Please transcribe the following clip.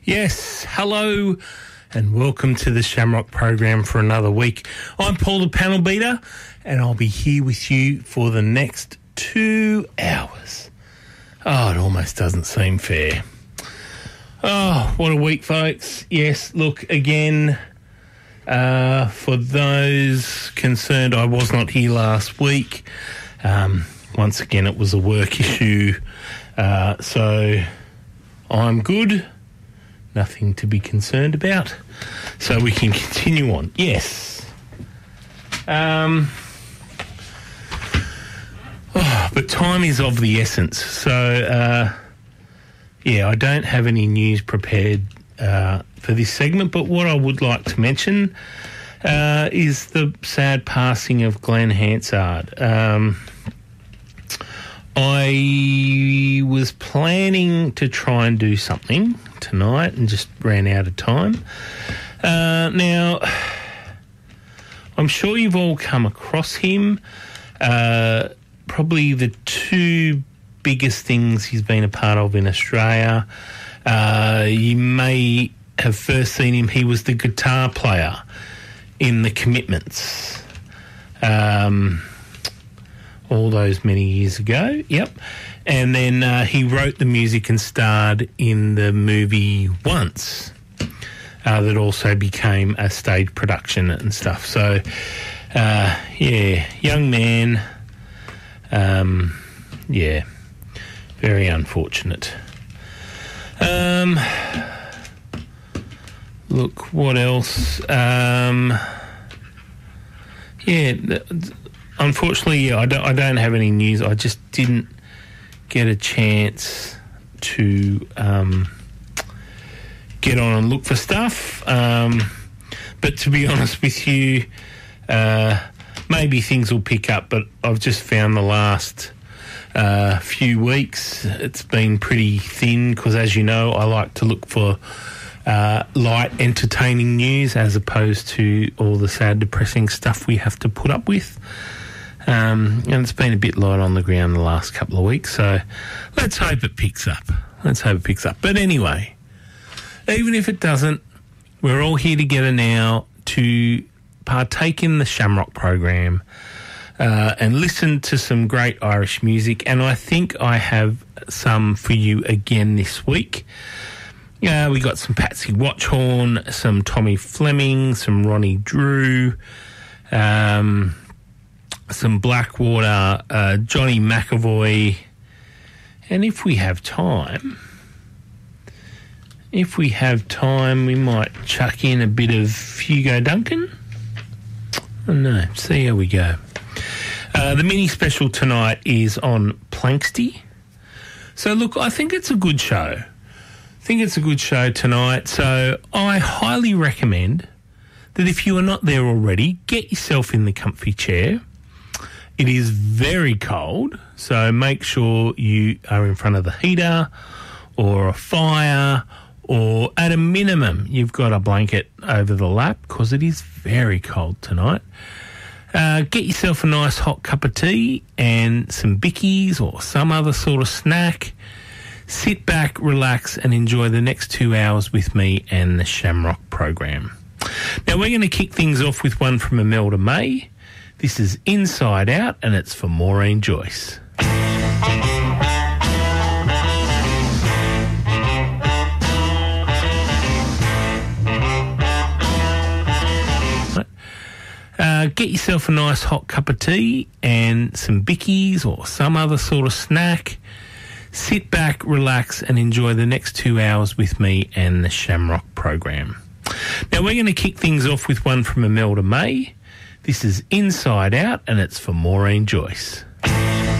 Yes, hello and welcome to the Shamrock program for another week. I'm Paul the Panel Beater and I'll be here with you for the next 2 hours. Oh, it almost doesn't seem fair. Oh, what a week, folks. Yes, look, again, for those concerned, I was not here last week. Once again, it was a work issue, so I'm good. Nothing to be concerned about. So we can continue on. Yes. But time is of the essence. So, I don't have any news prepared for this segment, but what I would like to mention is the sad passing of Glenn Hansard. I was planning to try and do something tonight and just ran out of time. Now, I'm sure you've all come across him. Probably the two biggest things he's been a part of in Australia. You may have first seen him. He was the guitar player in The Commitments. All those many years ago, yep. And then he wrote the music and starred in the movie Once, that also became a stage production and stuff. So, young man, very unfortunate. Look, what else? Unfortunately, I don't have any news. I just didn't get a chance to get on and look for stuff. But to be honest with you, maybe things will pick up, but I've just found the last few weeks it's been pretty thin because, as you know, I like to look for light, entertaining news as opposed to all the sad, depressing stuff we have to put up with. And it's been a bit light on the ground the last couple of weeks, so let's hope it picks up. But anyway, even if it doesn't, we're all here together now to partake in the Shamrock program and listen to some great Irish music, and I think I have some for you again this week. We got some Patsy Watchhorn, some Tommy Fleming, some Ronnie Drew, some Blackwater, Johnny McAvoy, and if we have time, we might chuck in a bit of Hugo Duncan. Oh no, see how we go. The mini special tonight is on Planksty. So look, I think it's a good show. Tonight, so I highly recommend that if you are not there already, get yourself in the comfy chair. It is very cold, so make sure you are in front of the heater or a fire, or at a minimum, you've got a blanket over the lap because it is very cold tonight. Get yourself a nice hot cup of tea and some bickies or some other sort of snack. Sit back, relax, and enjoy the next 2 hours with me and the Shamrock program. Now, we're going to kick things off with one from Imelda May. This is Inside Out, and it's for Maureen Joyce. Get yourself a nice hot cup of tea and some bickies or some other sort of snack. Sit back, relax, and enjoy the next 2 hours with me and the Shamrock program. Now, we're going to kick things off with one from Imelda May. This is Inside Out, and it's for Maureen Joyce.